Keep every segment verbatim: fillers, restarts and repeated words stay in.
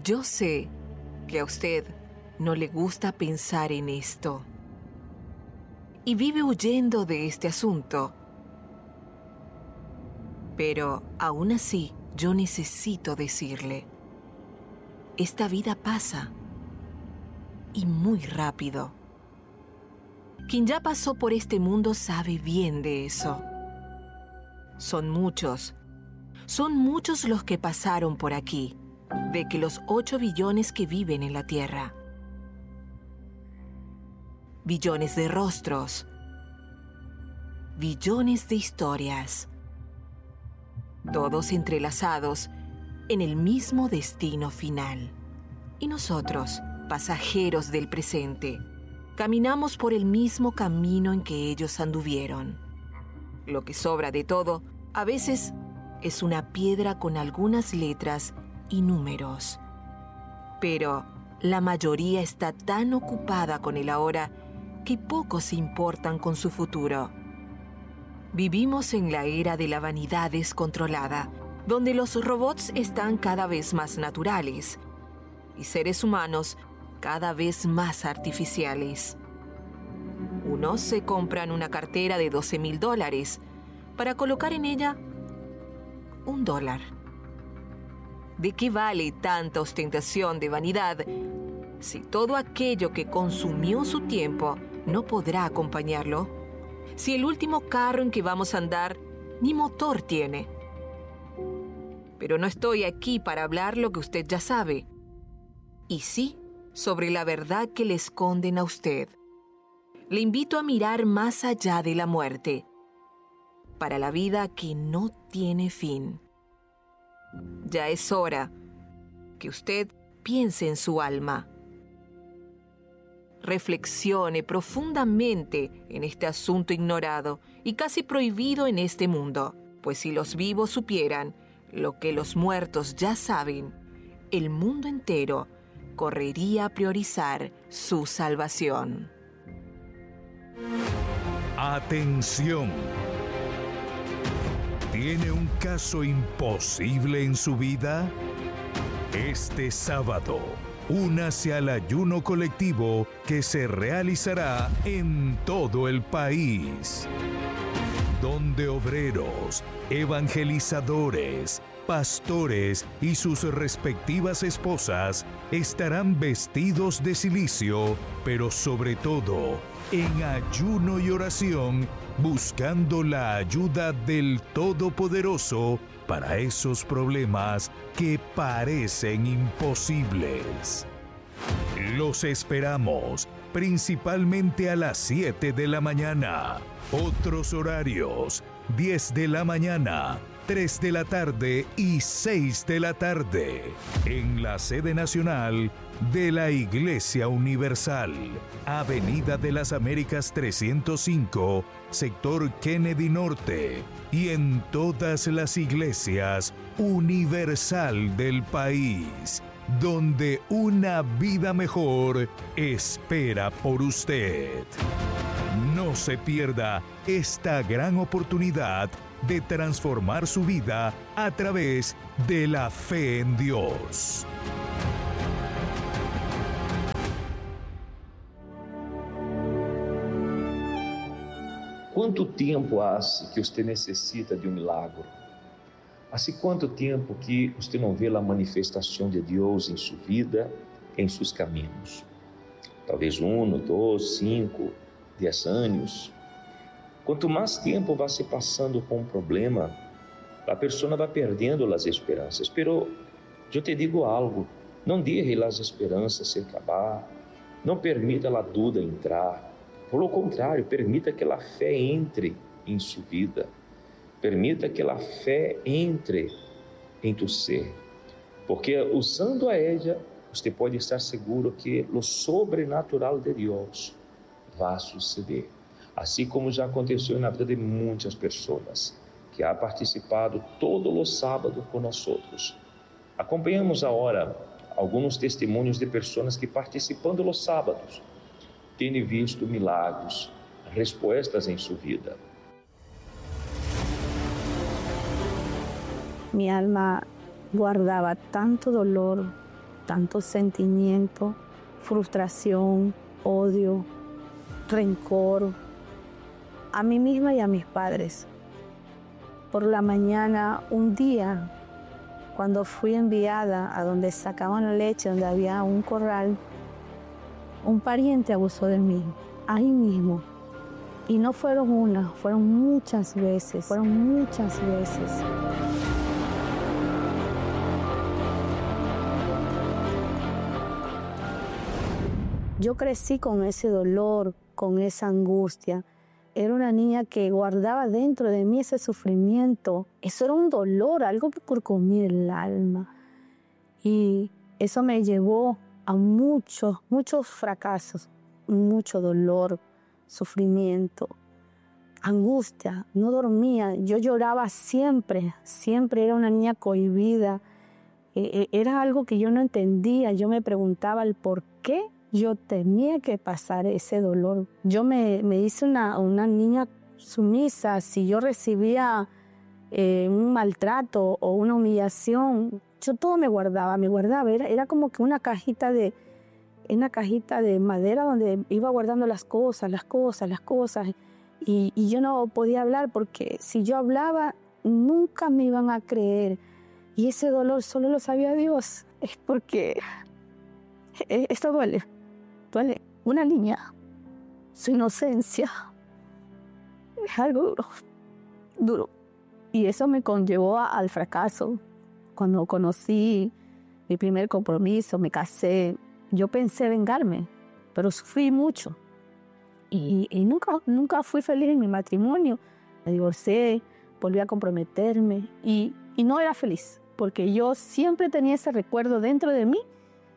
Yo sé que a usted no le gusta pensar en esto y vive huyendo de este asunto. Pero aún así, yo necesito decirle, esta vida pasa, y muy rápido. Quien ya pasó por este mundo sabe bien de eso. Son muchos, son muchos los que pasaron por aquí, de que los ocho billones que viven en la Tierra. Billones de rostros, billones de historias, todos entrelazados en el mismo destino final. Y nosotros, pasajeros del presente, caminamos por el mismo camino en que ellos anduvieron. Lo que sobra de todo, a veces, es una piedra con algunas letras y números. Pero la mayoría está tan ocupada con el ahora que pocos se importan con su futuro. Vivimos en la era de la vanidad descontrolada, donde los robots están cada vez más naturales y seres humanos cada vez más artificiales. Unos se compran una cartera de doce mil dólares para colocar en ella un dólar. ¿De qué vale tanta ostentación de vanidad si todo aquello que consumió su tiempo no podrá acompañarlo? Si el último carro en que vamos a andar ni motor tiene. Pero no estoy aquí para hablar lo que usted ya sabe. Y sí, sobre la verdad que le esconden a usted. Le invito a mirar más allá de la muerte, para la vida que no tiene fin. Ya es hora que usted piense en su alma. Reflexione profundamente en este asunto ignorado y casi prohibido en este mundo, pues si los vivos supieran lo que los muertos ya saben, el mundo entero correría a priorizar su salvación. Atención. ¿Tiene un caso imposible en su vida? Este sábado, únase al ayuno colectivo que se realizará en todo el país, donde obreros, evangelizadores, pastores y sus respectivas esposas estarán vestidos de cilicio, pero sobre todo en ayuno y oración, buscando la ayuda del Todopoderoso para esos problemas que parecen imposibles. Los esperamos, principalmente a las siete de la mañana. Otros horarios, diez de la mañana, tres de la tarde y seis de la tarde, en la sede nacional de la Iglesia Universal, Avenida de las Américas trescientos cinco, sector Kennedy Norte, y en todas las iglesias universal del país, donde una vida mejor espera por usted. No se pierda esta gran oportunidad de transformar su vida a través de la fe en Dios. Quanto tempo hace que você necessita de um milagre? Hace quanto tempo que você não vê a manifestação de Deus em sua vida, em seus caminhos? Talvez um, dois, cinco, dez anos. Quanto mais tempo vai se passando com um problema, a pessoa vai perdendo as esperanças. Pero eu te digo algo, não deixe as esperanças se acabar, não permita a dúvida entrar. Pelo contrário, permita que a fé entre em sua vida. Permita que a fé entre em tu ser. Porque usando a ella, você pode estar seguro que o sobrenatural de Deus vai suceder. Assim como já aconteceu na vida de muitas pessoas que ha participado todos os sábados conosco. Acompanhamos agora alguns testemunhos de pessoas que participando dos sábados têm visto milagres, respostas em sua vida. Mi alma guardaba tanto dolor tanto sentimiento, frustración, odio, rencor a mí misma y a mis padres. Por la mañana, un día, cuando fui enviada a donde sacaban leche, donde había un corral, un pariente abusó de mí, ahí mismo. Y no fueron una, fueron muchas veces, fueron muchas veces. Yo crecí con ese dolor, con esa angustia. Era una niña que guardaba dentro de mí ese sufrimiento. Eso era un dolor, algo que carcomía el alma. Y eso me llevó a muchos, muchos fracasos, mucho dolor, sufrimiento, angustia. No dormía, yo lloraba siempre, siempre era una niña cohibida. Eh, era algo que yo no entendía. Yo me preguntaba el por qué yo tenía que pasar ese dolor. Yo me, me hice una, una niña sumisa. Si yo recibía eh, un maltrato o una humillación, yo todo me guardaba, me guardaba. Era, era como que una cajita de, una cajita de madera donde iba guardando las cosas, las cosas, las cosas. Y, y yo no podía hablar porque si yo hablaba, nunca me iban a creer. Y ese dolor solo lo sabía Dios. Es porque esto duele. Duele. Una niña, su inocencia, es algo duro, duro. Y eso me conllevó a, al fracaso. Cuando conocí mi primer compromiso, me casé, yo pensé vengarme, pero sufrí mucho. Y, y nunca, nunca fui feliz en mi matrimonio. Me divorcié, volví a comprometerme y, y no era feliz, porque yo siempre tenía ese recuerdo dentro de mí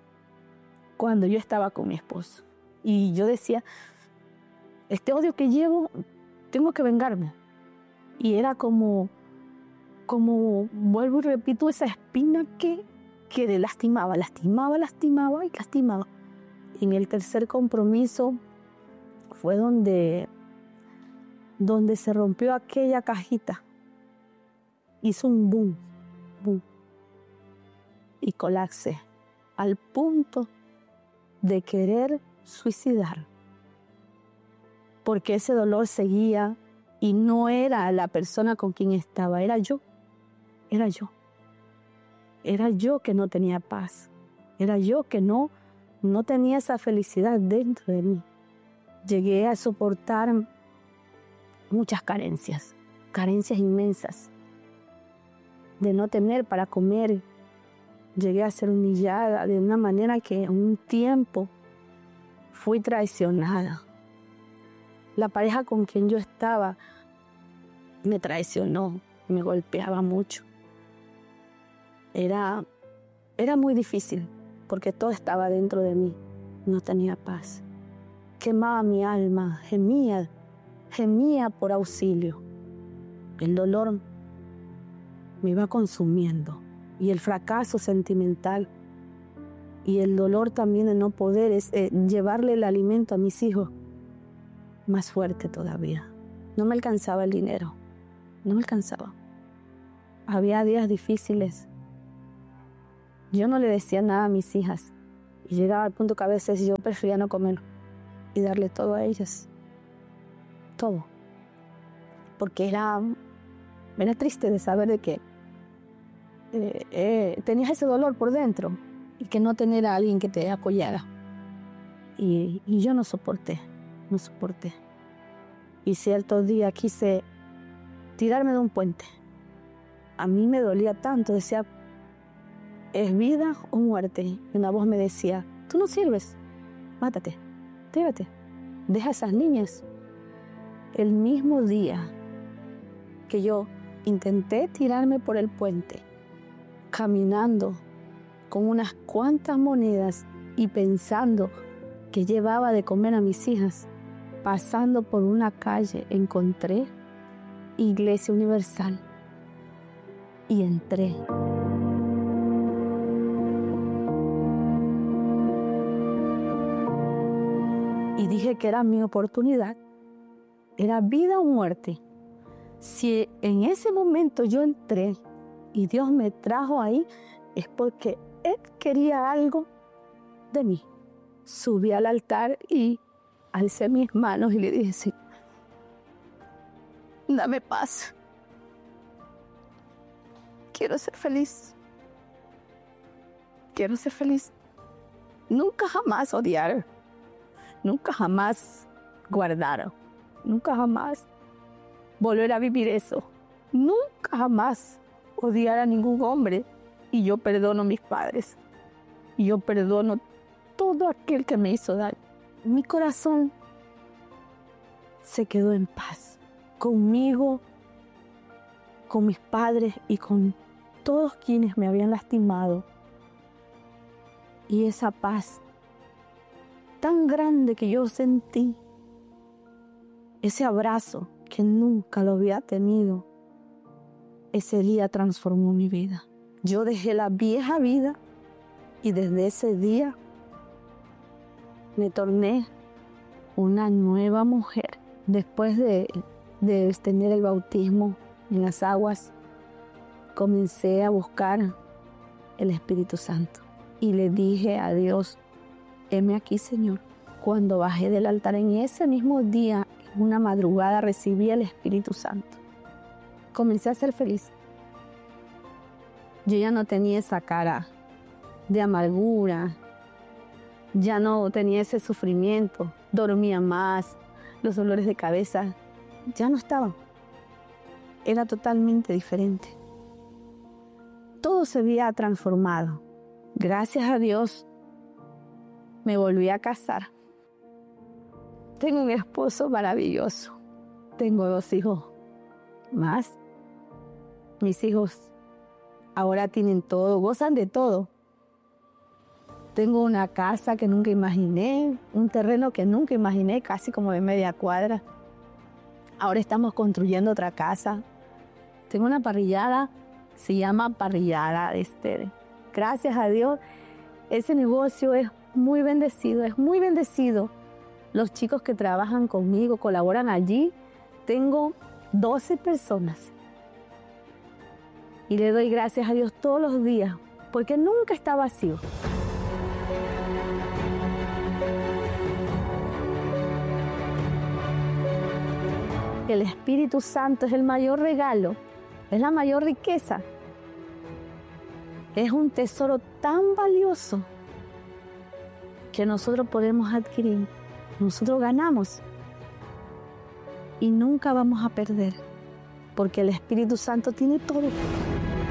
cuando yo estaba con mi esposo. Y yo decía, este odio que llevo, tengo que vengarme. Y era como, como vuelvo y repito, esa espina que, que le lastimaba, lastimaba, lastimaba y lastimaba. En el tercer compromiso fue donde, donde se rompió aquella cajita. Hizo un boom, boom. Y colapsé al punto de querer suicidar, porque ese dolor seguía y no era la persona con quien estaba, era yo, era yo, era yo que no tenía paz, era yo que no, no tenía esa felicidad dentro de mí. Llegué a soportar muchas carencias, carencias inmensas, de no tener para comer. Llegué a ser humillada de una manera que en un tiempo fui traicionada. La pareja con quien yo estaba me traicionó, me golpeaba mucho. Era, era muy difícil porque todo estaba dentro de mí. No tenía paz. Quemaba mi alma, gemía, gemía por auxilio. El dolor me iba consumiendo. Y el fracaso sentimental y el dolor también de no poder es, eh, llevarle el alimento a mis hijos, más fuerte todavía. No me alcanzaba el dinero, no me alcanzaba. Había días difíciles. Yo no le decía nada a mis hijas y llegaba al punto que a veces yo prefería no comer y darle todo a ellas, todo. Porque era, era triste de saber de que Eh, eh, tenías ese dolor por dentro y que no tener a alguien que te apoyara. Y, y yo no soporté, no soporté. Y ciertos días quise tirarme de un puente. A mí me dolía tanto, decía, ¿es vida o muerte? Y una voz me decía, tú no sirves, mátate, tírate, deja a esas niñas. El mismo día que yo intenté tirarme por el puente, caminando con unas cuantas monedas y pensando que llevaba de comer a mis hijas, pasando por una calle encontré Iglesia Universal y entré. Y dije que era mi oportunidad, era vida o muerte. Si en ese momento yo entré y Dios me trajo ahí, es porque Él quería algo de mí. Subí al altar y alcé mis manos y le dije, sí, dame paz. Quiero ser feliz. Quiero ser feliz. Nunca jamás odiar. Nunca jamás guardar. Nunca jamás volver a vivir eso. Nunca jamás odiar a ningún hombre. Y yo perdono a mis padres. Y yo perdono todo aquel que me hizo daño. Mi corazón se quedó en paz. Conmigo, con mis padres y con todos quienes me habían lastimado. Y esa paz tan grande que yo sentí, ese abrazo que nunca lo había tenido, ese día transformó mi vida. Yo dejé la vieja vida y desde ese día me torné una nueva mujer. Después de, de tener el bautismo en las aguas, comencé a buscar el Espíritu Santo. Y le dije a Dios, heme aquí, Señor. Cuando bajé del altar en ese mismo día, en una madrugada, recibí el Espíritu Santo. Comencé a ser feliz. Yo ya no tenía esa cara de amargura, ya no tenía ese sufrimiento, dormía más, los dolores de cabeza ya no estaban. Era totalmente diferente. Todo se había transformado. Gracias a Dios, me volví a casar. Tengo un esposo maravilloso. Tengo dos hijos más. Mis hijos ahora tienen todo, gozan de todo. Tengo una casa que nunca imaginé, un terreno que nunca imaginé, casi como de media cuadra. Ahora estamos construyendo otra casa. Tengo una parrillada, se llama Parrillada Esther. Gracias a Dios, ese negocio es muy bendecido, es muy bendecido. Los chicos que trabajan conmigo, colaboran allí. Tengo doce personas. Y le doy gracias a Dios todos los días, porque nunca está vacío. El Espíritu Santo es el mayor regalo, es la mayor riqueza. Es un tesoro tan valioso que nosotros podemos adquirir. Nosotros ganamos y nunca vamos a perder, porque el Espíritu Santo tiene todo.